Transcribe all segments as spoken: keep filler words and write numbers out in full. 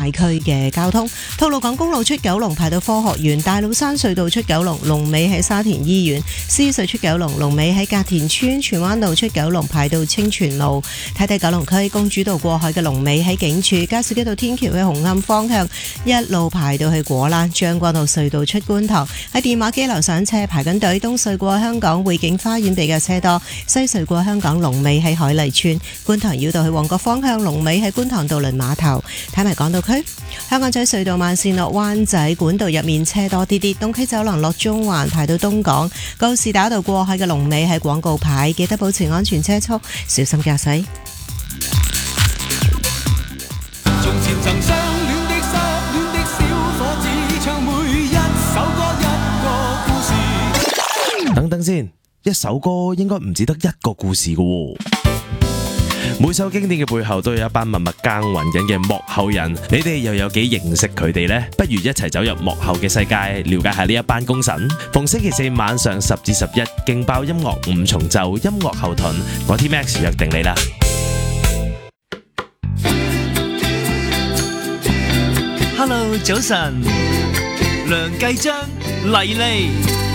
區嘅交通。吐露港公路出九龍排到科學園，大老山隧道出九龍，龍尾喺沙田醫院；獅隧出九龍，龍尾喺隔田村；荃灣道出九龍排到清泉路。睇睇九龍區公主道過海嘅龍尾喺警署，加士居道天橋去紅磡方向一路排到去果欄，將軍澳隧道出觀塘喺電話機樓上車排緊隊，東隧過香港匯景花園比較車多，西隧過香港龍尾喺海麗村，觀塘繞道去旺角方向龍尾喺觀塘渡輪碼頭。睇埋港島區，香港仔隧道慢線落灣仔管道入面車多啲啲，東區走廊落中環排到東港，告士打道過海嘅龍尾喺廣告牌，記得保持安全車速，小心駕駛。 從前曾相戀的失戀的小伙子，唱每一首歌一個故事。 等等先，一首歌應該唔只得一個故事㗎喎。每首經典嘅背後都有一班默默耕耘緊嘅幕後人，你哋又有幾認識佢哋呢？不如一齊走入幕後嘅世界，了解下呢一班功臣。逢星期四晚上十至十一，勁爆音樂五重奏，音樂後盾，我 T Max 約定你啦。 Hello， 早晨，梁繼章、麗麗。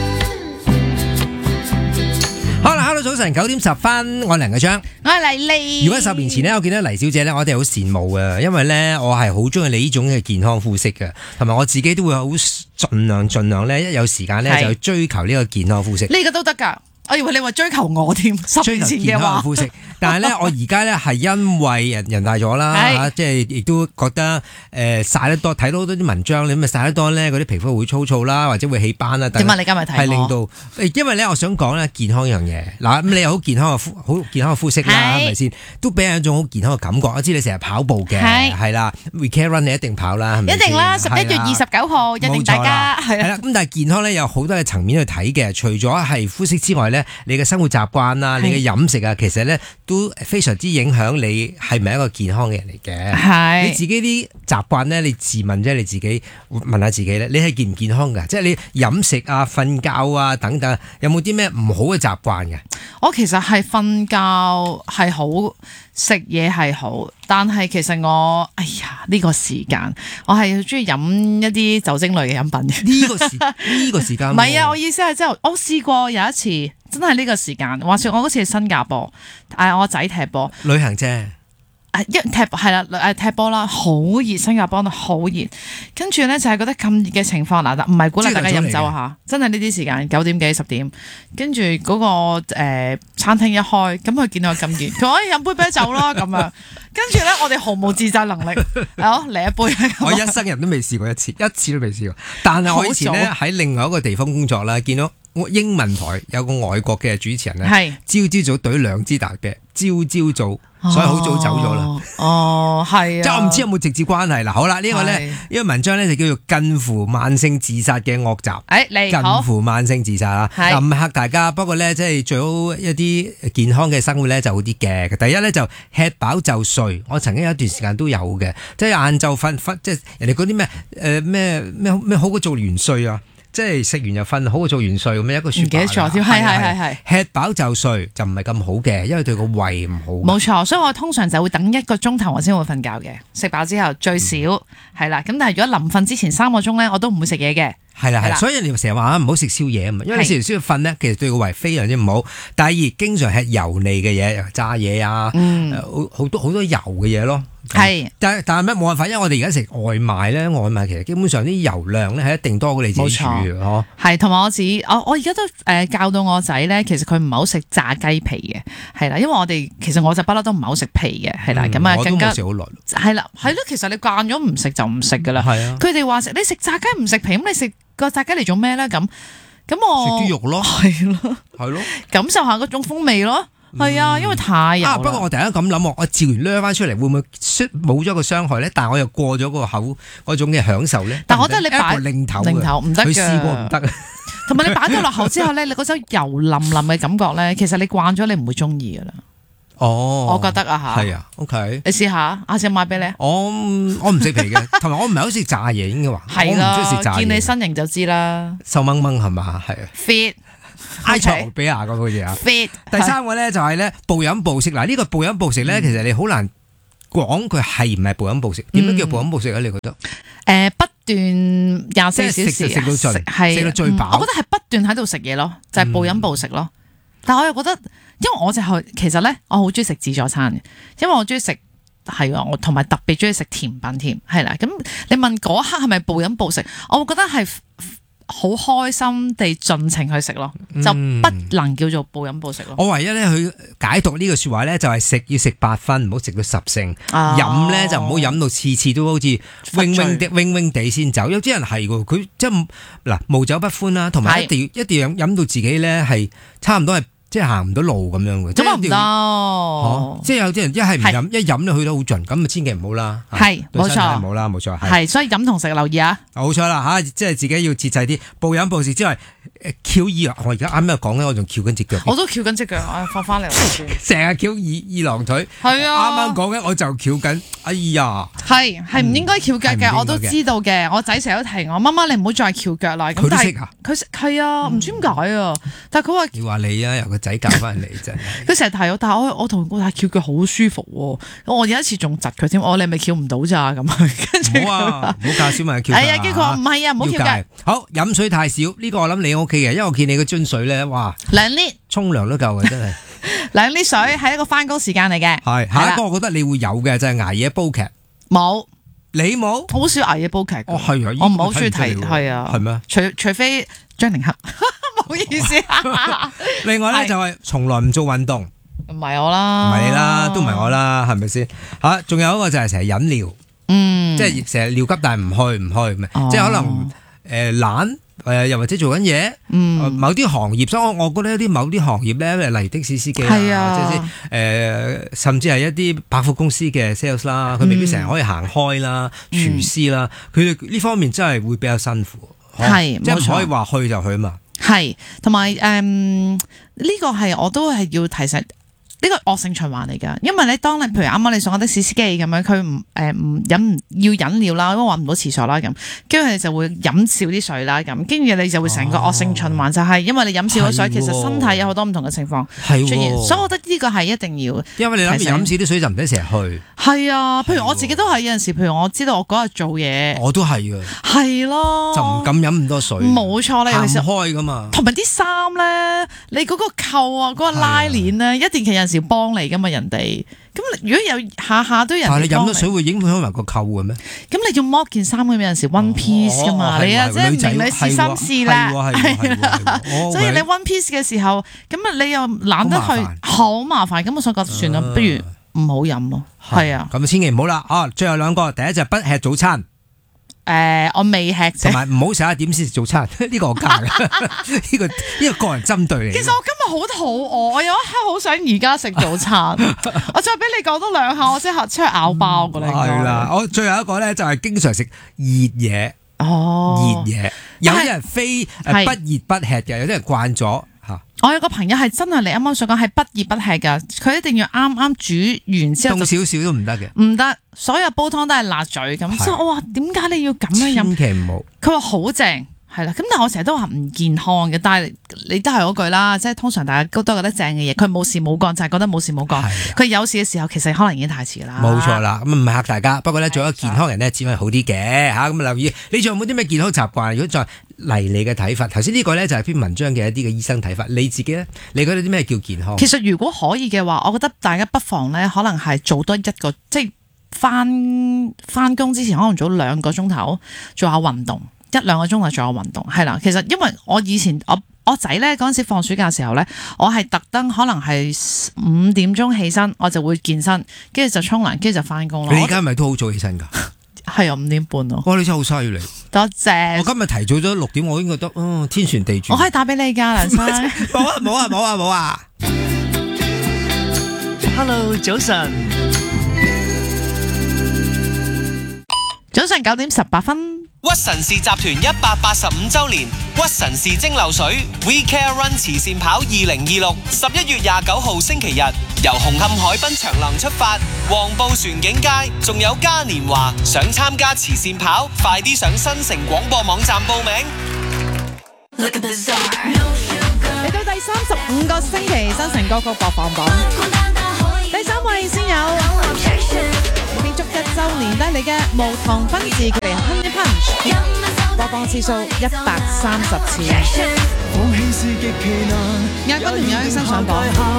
好啦 ，Hello， 早晨，九點十分，我係梁繼章， 我係麗麗。 如果十年前呢，我見到黎小姐呢，我哋好羨慕嘅，因為呢，我係好中意你呢種嘅健康膚色嘅，同埋我自己都會好盡量盡量呢，一有時間呢，就去追求呢個健康膚色。 呢個都得㗎。我以為你話追求我添，十年前嘅話。 膚色，但係咧，我而家咧係因為人人大咗啦，即係亦都覺得誒曬得多，睇到好多啲文章，你咪曬得多咧，嗰啲皮膚會粗糙啦，或者會起斑啦。 點啊？你今日睇係令到，因為咧，我想講咧健康一樣嘢。嗱，咁你有好健康嘅膚，好健康嘅膚色啦，係咪先？都俾人一種好健康嘅感覺。我知你成日跑步嘅，係啦 ，weekend run 你一定跑啦，係咪？ 一定啦，十一月二十九號一定大家係啦。 咁但係健康咧有好多嘅層面去睇嘅，除咗係膚色之外咧。你嘅生活習慣啦，你嘅飲食啊，其實咧都非常之影響你係咪一個健康嘅人嚟嘅。係你自己啲習慣咧，你自問啫，你自己問下自己咧，你係健唔健康㗎？即係你飲食啊、瞓覺啊等等，有冇啲咩唔好嘅習慣嘅？ 我其實係瞓覺係好，食嘢係好，但係其實我哎呀呢、這個時間，我係中意飲一啲酒精類嘅飲品嘅。呢個時呢個時間唔係啊！我意思係即係我試過有一次，真係呢個時間。話說我嗰次係新加坡，誒我仔踢波， 旅行啫。 誒一踢係啦，誒踢波啦，好熱，新加坡好熱，跟住咧就係覺得咁熱嘅情況，嗱唔係鼓勵大家飲酒嚇，真係呢啲時間九點幾十點，跟住嗰個誒餐廳一開，咁佢見到我咁熱，佢可以飲杯啤酒啦咁樣，跟住咧我哋毫無自制能力，好嚟一杯。 我一生人都未試過一次，一次都未試過，但係我以前咧喺另外一個地方工作啦，見到英文台有個外國嘅主持人咧，朝朝早懟兩支大啤，朝朝早。所以好早走咗啦。 哦，係啊。即係我唔知有冇直接關係啦。好啦，呢個咧呢個文章咧就叫做近乎慢性自殺嘅惡習。 誒，你近乎慢性自殺啊。嗱，唔嚇大家，不過咧即係最好一啲健康嘅生活咧就好啲嘅。第一咧就吃飽就睡。我曾經有一段時間都有嘅，即係晏晝瞓瞓，即係人哋嗰啲咩誒咩咩咩好過做元帥啊。即係食完又瞓，好過做元帥咁樣一個説法。唔記得咗添，係係係係。吃飽就睡就唔係咁好嘅，因為對個胃唔好。 冇錯，所以我通常就會等一個鐘頭我先會瞓覺嘅。食飽之後最少係啦，咁、嗯、但係如果臨瞓之前三個鐘咧，我都唔會食嘢嘅。係啦係啦， 所以人哋成日話唔好食宵夜啊嘛，因為你食完宵夜瞓咧，其實對個胃非常之唔好。第二，經常吃油膩嘅嘢，炸嘢啊，嗯、好多好多油嘅嘢咯。係，但但係咩冇辦法，因為我哋而家食外賣咧，外賣其實基本上啲油量咧係一定多過你自己煮嘅嗬。係，同埋我自己，我我而家都誒教到我仔咧，其實佢唔係好食炸雞皮嘅，係啦，因為我哋其實我就不嬲都唔係好食皮嘅，係啦，咁啊、嗯、更加食好耐。係啦，係咯，其實你慣咗唔食就唔食噶啦。係啊，佢哋話食你食炸雞唔食皮，咁你食個炸雞嚟做咩咧？咁咁我食啲肉咯，係咯，係咯，感受下嗰種風味咯。係啊，因為太油、啊、不過我突然間咁諗，我照完掠翻出嚟，會唔會冇咗個傷害咧？但係我又過咗個口嗰種嘅享受咧。但係我覺得你擺擰頭擰頭唔得嘅，佢試過唔得。同埋你擺咗落口之後咧，你嗰種油淋淋嘅感覺咧，其實你慣咗，你唔會中意噶啦。哦，我覺得啊吓，係啊 ，OK，你試下，下次買俾你。我我唔食皮嘅，同埋我唔係好食炸嘢應該話，係啦，我唔中意食炸嘢。見你身形就知啦，瘦掹掹係嘛，係啊 ，fit。埃塞俄比亞嗰個嘢啊，第三個咧就係咧暴飲暴食。嗱呢個暴飲暴食咧，其實你好難講佢係唔係暴飲暴食？點樣叫暴飲暴食啊？你覺得？ 誒不斷廿四小時食就食到盡， 係食到最飽。 我覺得係不斷喺度食嘢咯，就係暴飲暴食咯。但係我又覺得，因為我就係其實咧，我好中意食自助餐嘅，因為我中意食。係啊，我同埋特別中意食甜品添，係啦。咁你問嗰刻係咪暴飲暴食？我會覺得係好開心地盡情去食咯，就不能叫做暴飲暴食咯。 我唯一咧去解讀呢個説話咧，就係食要食八分，唔好食到十成。 哦、 飲咧就唔好飲到次次都好似嗡嗡地嗡嗡地先走。有啲人係喎，佢即係嗱無酒不歡啦，同埋一定要一定要飲到自己咧係差唔多係。即係行唔到路咁樣嘅， 咁啊唔得， 哦、即係有啲人一係唔飲，一飲就去到好盡，咁啊千祈唔好啦。 係冇錯， 冇啦，冇錯。 係所以飲同食留意啊。 冇錯啦嚇，即係自己要節制啲，暴飲暴食之外，誒翹二，我而家啱啱講咧，我仲翹緊隻腳。 我都翹緊隻腳，我放翻嚟。 成日翹二二郎腿。 係啊。 啱啱講緊我就翹緊，哎呀。 係係唔應該翹腳嘅，我都知道嘅。我仔成日都提我，媽媽你唔好再翹腳啦。 佢都識啊。 佢識係啊，唔知點解啊。但係佢話你話你啊，由個仔教翻嚟真係。 佢成日提我，但係我我同佢講，翹腳好舒服喎。我有一次仲窒佢添，我你係咪翹唔到咋咁？跟住唔好啊，唔好教小朋友翹腳。 係啊，跟住佢話唔係啊，唔好翹腳。 好，飲水太少，呢個我諗你 O K 嘅，因為我見你個樽水咧，哇， 兩 lit 沖涼都夠嘅真係。 兩 lit 水係一個翻工時間嚟嘅。 係下一個，我覺得你會有嘅就係捱夜煲劇。 冇， 你冇？ 好少捱夜煲劇。 哦係啊， 我唔係好中意睇，係啊。 係咩？ 除除非張凌赫，唔好意思。 另外咧就係從來唔做運動。 唔係我啦， 唔係你啦，都唔係我啦，係咪先？嚇，仲有一個就係成日飲料， 嗯， 即係成日尿急，但係唔去唔去，即係可能誒懶誒，又或者做緊嘢，嗯，某啲行業，所以我我覺得一啲某啲行業咧，例如的士司機啊，即係誒，甚至係一啲百貨公司嘅 sales 啦，佢未必成日可以行開啦，廚師啦，佢哋呢方面真係會比較辛苦， 係， 即係唔可以話去就去啊嘛。 係，同埋誒呢個係我都係要提醒。呢個惡性循環嚟㗎，因為你當你譬如啱啱你上的士司機咁樣，佢唔誒唔飲唔要飲料啦，因為揾唔到廁所啦咁，跟住佢哋就會飲少啲水啦咁，跟住你就會成個惡性循環，就係因為你飲少咗水，其實身體有好多唔同嘅情況出現，所以我覺得呢個係一定要。因為你諗住飲少啲水就唔使成日去。係啊，譬如我自己都係有陣時，譬如我知道我嗰日做嘢，我都係㗎。係咯，就唔敢飲咁多水。冇錯啦，尤其是開㗎嘛。同埋啲衫咧，你嗰個扣啊，嗰個拉鏈咧，一定其實時幫你噶嘛，人哋咁如果有下下都有人，但係你飲咗水會影響埋個扣嘅咩？咁你要剝件衫咁，有陣時 one piece 噶嘛，你啊即係明你試心事啦，係啦，所以你 one piece 嘅時候，咁啊你又懶得去，好麻煩，咁我想講算啦，不如唔好飲咯，係啊，咁千祈唔好啦，啊，最後兩個，第一就不吃早餐。誒，我未吃同埋唔好十一點先食早餐，呢個我加嘅，呢個呢個個人針對嚟。其實我今日好肚餓，我有一刻好想而家食早餐。我再俾你講多兩下，我即刻出去咬包㗎啦。係啦，我最後一個咧就係經常食熱嘢，哦，熱嘢。有啲人非誒不熱不吃嘅，有啲人慣咗嚇。我有個朋友係真係你啱啱所講係不熱不吃㗎，佢一定要啱啱煮完之後，凍少少都唔得嘅，唔得，所有煲湯都係辣嘴咁。所以我話點解你要咁樣飲？千祈唔好。佢話好正。係啦，咁但係我成日都話唔健康嘅，但係你都係嗰句啦，即係通常大家都覺得正嘅嘢，佢冇事冇幹就係覺得冇事冇幹，佢有事嘅時候其實可能已經太遲啦。冇錯啦，咁唔係嚇大家，不過咧做一個健康人咧，只係好啲嘅嚇。咁留意，你仲有冇啲咩健康習慣？如果再嚟你嘅睇法，頭先呢個咧就係篇文章嘅一啲嘅醫生睇法，你自己咧，你覺得啲咩叫健康？其實如果可以嘅話，我覺得大家不妨咧，可能係做多一個，即係翻翻工之前可能早兩個鐘頭做下運動。一兩個鐘頭做下運動，係啦。其實因為我以前我我仔咧嗰陣時放暑假嘅時候咧，我係特登可能係五點鐘起身，我就會健身，跟住就沖涼，跟住就翻工咯。你而家係咪都好早起身㗎？係啊，五點半咯。哇！你真係好犀利。多謝。我今日提早咗六點，我已經覺得嗯天旋地轉。我可以打俾你㗎，梁生。冇啊冇啊冇啊冇啊 ！Hello， 早晨。 早上九點十八分。 屈臣氏集團一百八十五周年屈臣氏蒸餾水 We Care Run 慈善跑二零二六，十一月廿九號星期日由紅磡海濱長廊出發，黃埔船景街仲有嘉年華。想參加慈善跑，快啲上新城廣播網站報名。嚟到第三十五個星期新城歌曲播放榜，第三位先有日就年帶嚟嘅無糖賓治佢哋 Honey Punch， 播放次數一百三十次，亞軍同樣新上榜。